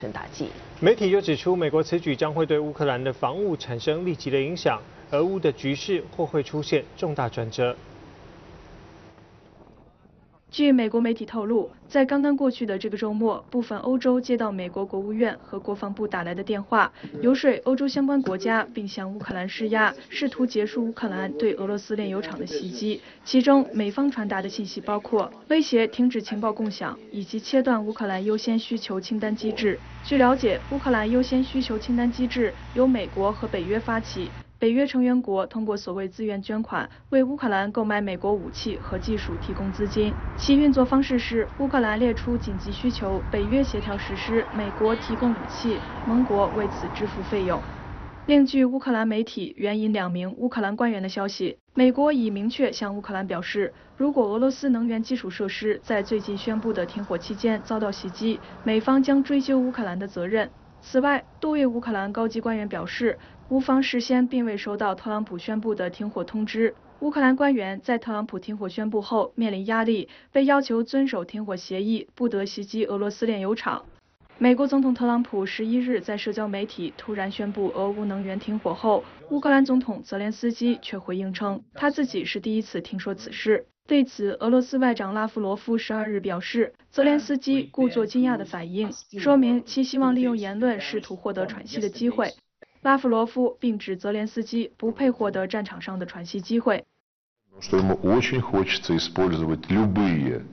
打击。 媒体就指出，美国此举将会对乌克兰的防务产生立即的影响，俄乌的局势或会出现重大转折。 据美国媒体透露，在刚刚过去的这个周末，部分欧洲接到美国国务院和国防部打来的电话，游说欧洲相关国家，并向乌克兰施压，试图结束乌克兰对俄罗斯炼油厂的袭击。其中，美方传达的信息包括威胁停止情报共享，以及切断乌克兰优先需求清单机制。据了解，乌克兰优先需求清单机制由美国和北约发起。北约成员国通过所谓自愿捐款，为乌克兰购买美国武器和技术提供资金。其运作方式是，乌克兰列出紧急需求，北约协调实施，美国提供武器，盟国为此支付费用。另据乌克兰媒体援引2名乌克兰官员的消息，美国已明确向乌克兰表示，如果俄罗斯能源基础设施在最近宣布的停火期间遭到袭击，美方将追究乌克兰的责任。此外，多位乌克兰高级官员表示，乌方事先并未收到特朗普宣布的停火通知。乌克兰官员在特朗普停火宣布后面临压力，被要求遵守停火协议，不得袭击俄罗斯炼油厂。美国总统特朗普11日在社交媒体突然宣布俄乌能源停火后，乌克兰总统泽连斯基却回应称，他自己是第一次听说此事。对此，俄罗斯外长拉夫罗夫12日表示，泽连斯基故作惊讶的反应，说明其希望利用言论试图获得喘息的机会。拉夫罗夫并指泽连斯基不配获得战场上的喘息机会。 Что ему очень хочется использовать любые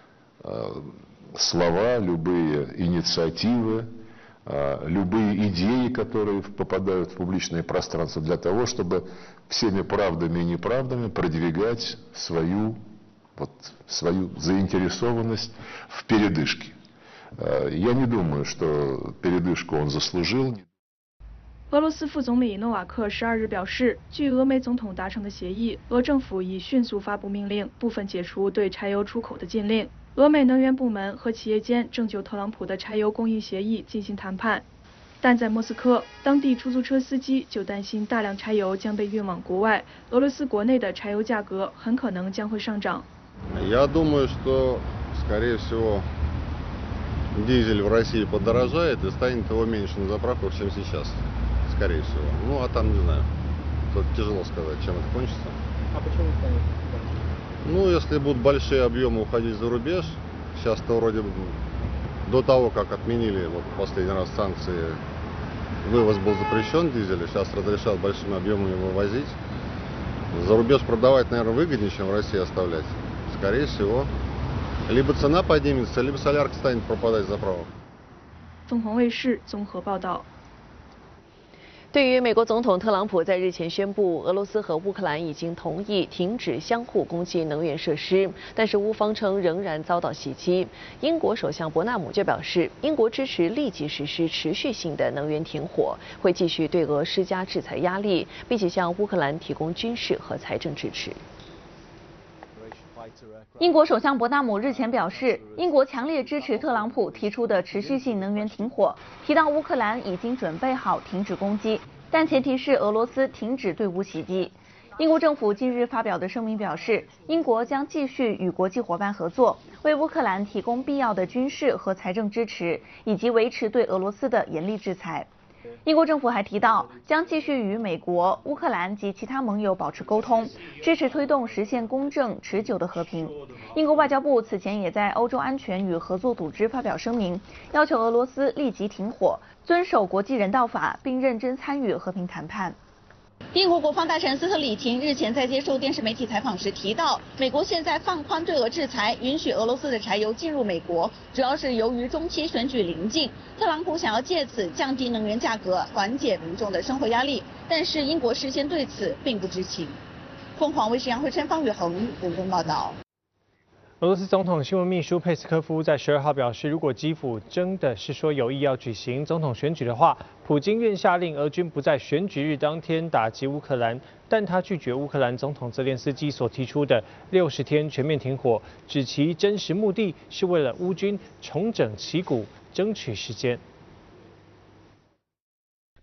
слова, любые инициативы, любые идеи, которые попадают в публичное пространство, для того, чтобы всеми правдами и неправдами продвигать свою заинтересованность в передышке. Я не думаю, что передышку он заслужил. 俄罗斯副总理诺瓦克12日表示，据俄美总统达成的协议，俄政府已迅速发布命令，部分解除对柴油出口的禁令。俄美能源部门和企业间正就特朗普的柴油供应协议进行谈判，但在莫斯科，当地出租车司机就担心大量柴油将被运往国外，俄罗斯国内的柴油价格很可能将会上涨。 Я думаю, что, скорее всего, дизель в России подорожает и станет его меньше на заправках, чем сейчас. Скорее всего. Ну, а там, не знаю. Тут тяжело сказать, чем это кончится. А почему станет? Ну, если будут большие объемы уходить за рубеж, сейчас-то вроде бы до того, как отменили вот последний раз санкции, вывоз был запрещен дизеля, сейчас разрешают большими объемами вывозить. За рубеж продавать, наверное, выгоднее, чем в России оставлять. Скорее всего. Либо цена поднимется, либо солярка станет пропадать с заправок. 凤凰卫视综合报道。 对于美国总统特朗普在日前宣布，俄罗斯和乌克兰已经同意停止相互攻击能源设施，但是乌方称仍然遭到袭击。英国首相伯纳姆就表示，英国支持立即实施持续性的能源停火，会继续对俄施加制裁压力，并且向乌克兰提供军事和财政支持。 英国首相伯纳姆日前表示，英国强烈支持特朗普提出的持续性能源停火，提到乌克兰已经准备好停止攻击，但前提是俄罗斯停止对乌袭击。英国政府近日发表的声明表示，英国将继续与国际伙伴合作，为乌克兰提供必要的军事和财政支持，以及维持对俄罗斯的严厉制裁。英国政府还提到，将继续与美国、乌克兰及其他盟友保持沟通，支持推动实现公正、持久的和平。英国外交部此前也在欧洲安全与合作组织发表声明，要求俄罗斯立即停火，遵守国际人道法，并认真参与和平谈判。 英国国防大臣斯特里廷日前在接受电视媒体采访时提到，美国现在放宽对俄制裁，允许俄罗斯的柴油进入美国，主要是由于中期选举临近，特朗普想要借此降低能源价格，缓解民众的生活压力。但是英国事先对此并不知情。凤凰卫视杨慧琛、方宇恒伦敦报道。 俄罗斯总统新闻秘书佩斯科夫在12号表示，如果基辅真的是说有意要举行总统选举的话，普京愿下令俄军不在选举日当天打击乌克兰，但他拒绝乌克兰总统泽连斯基所提出的60天全面停火，指其真实目的是为了乌军重整旗鼓，争取时间。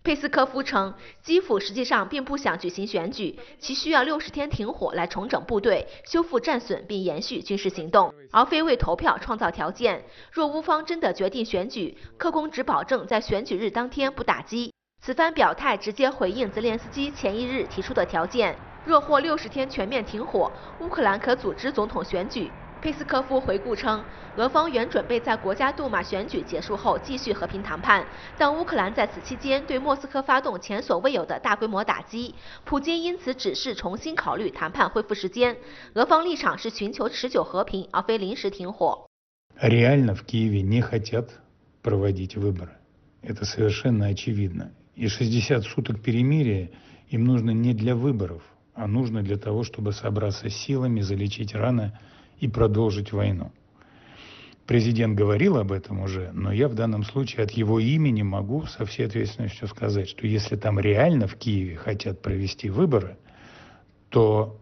佩斯科夫称，基辅实际上并不想举行选举，其需要60天停火来重整部队、修复战损并延续军事行动，而非为投票创造条件。若乌方真的决定选举，克宫只保证在选举日当天不打击。此番表态直接回应泽连斯基前一日提出的条件，若获60天全面停火，乌克兰可组织总统选举。佩斯科夫回顾称，俄方原准备在国家杜马选举结束后继续和平谈判，但乌克兰在此期间对莫斯科发动前所未有的大规模打击，普京因此指示重新考虑谈判恢复时间。俄方立场是寻求持久和平，而非临时停火。 Реально в Киеве не хотят проводить выборы. Это совершенно очевидно. И 60 суток перемирия им нужно не для выборов, а нужно для того, чтобы собраться с силами, залечить раны и продолжить войну. Президент говорил об этом уже, но я в данном случае от его имени могу со всей ответственностью сказать, что если там реально в Киеве хотят провести выборы, то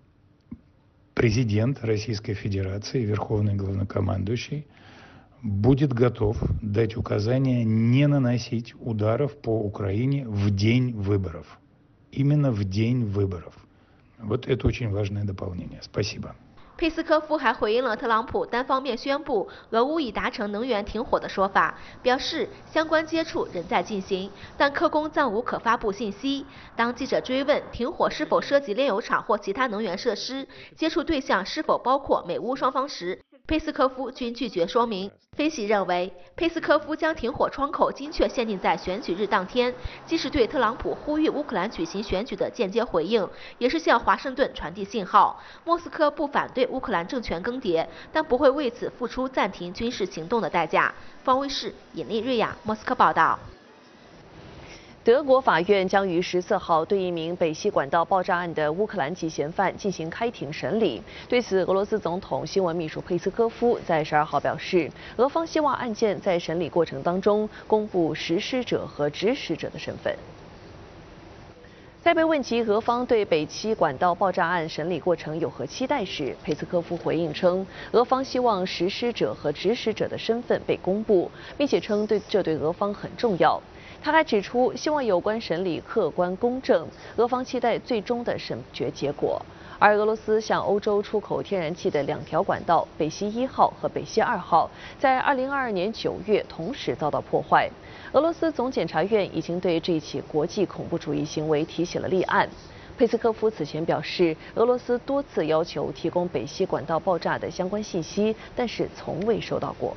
президент Российской Федерации, верховный главнокомандующий, будет готов дать указания не наносить ударов по Украине в день выборов. Именно в день выборов. Вот это очень важное дополнение. Спасибо. 佩斯科夫还回应了特朗普单方面宣布俄乌已达成能源停火的说法，表示相关接触仍在进行，但克宫暂无可发布信息。当记者追问停火是否涉及炼油厂或其他能源设施，接触对象是否包括美乌双方时，佩斯科夫均拒绝说明。分析认为，佩斯科夫将停火窗口精确限定在选举日当天，既是对特朗普呼吁乌克兰举行选举的间接回应，也是向华盛顿传递信号。莫斯科不反对乌克兰政权更迭，但不会为此付出暂停军事行动的代价。方卫视尹丽瑞亚莫斯科报道。 德国法院将于14号对一名北溪管道爆炸案的乌克兰籍嫌犯进行开庭审理。对此，俄罗斯总统新闻秘书佩斯科夫在12号表示，俄方希望案件在审理过程当中公布实施者和指使者的身份。在被问及俄方对北溪管道爆炸案审理过程有何期待时，佩斯科夫回应称，俄方希望实施者和指使者的身份被公布，并且称这对俄方很重要。他还指出，希望有关审理客观公正，俄方期待最终的审决结果。而俄罗斯向欧洲出口天然气的2条管道北溪1号和北溪2号，在2022年9月同时遭到破坏。俄罗斯总检察院已经对这起国际恐怖主义行为提起了立案。佩斯科夫此前表示，俄罗斯多次要求提供北溪管道爆炸的相关信息，但是从未收到过。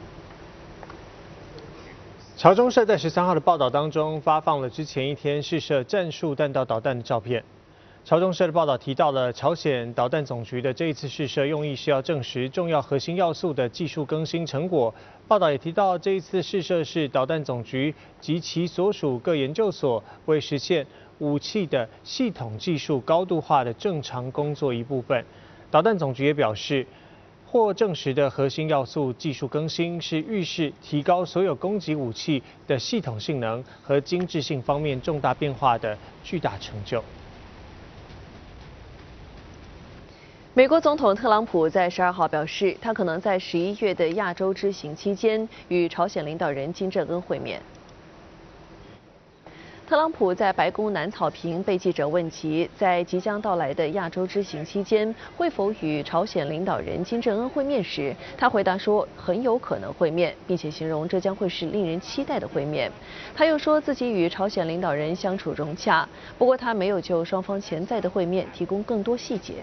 朝中社在13号的报道当中发放了之前一天试射战术弹道导弹的照片。朝中社的报道提到了朝鲜导弹总局的这一次试射用意是要证实重要核心要素的技术更新成果。报道也提到，这一次试射是导弹总局及其所属各研究所为实现武器的系统技术高度化的正常工作一部分。导弹总局也表示，获证实的核心要素技术更新是预示提高所有攻击武器的系统性能和精致性方面重大变化的巨大成就。 美国总统特朗普在12号表示，他可能在11月的亚洲之行期间与朝鲜领导人金正恩会面。特朗普在白宫南草坪被记者问及，在即将到来的亚洲之行期间会否与朝鲜领导人金正恩会面时，他回答说很有可能会面，并且形容这将会是令人期待的会面。他又说自己与朝鲜领导人相处融洽，不过他没有就双方潜在的会面提供更多细节。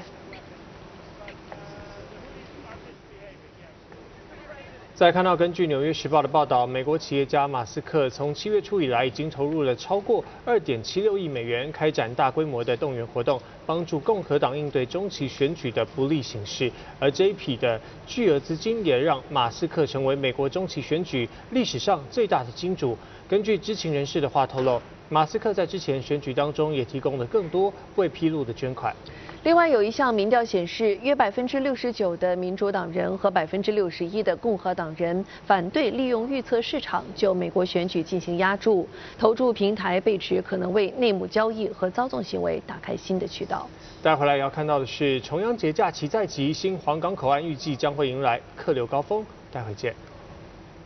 再看到，根据《纽约时报》的报道，美国企业家马斯克从7月初以来，已经投入了超过2.76亿美元，开展大规模的动员活动，帮助共和党应对中期选举的不利形势。而这一笔的巨额资金，也让马斯克成为美国中期选举历史上最大的金主。根据知情人士的话透露，马斯克在之前选举当中也提供了更多未披露的捐款。 另外，有一项民调显示，约69%的民主党人和61%的共和党人反对利用预测市场就美国选举进行押注，投注平台被指可能为内幕交易和操纵行为打开新的渠道。 带回来要看到的是，重阳节假期在即，新黄港口岸预计将会迎来客流高峰。待会见。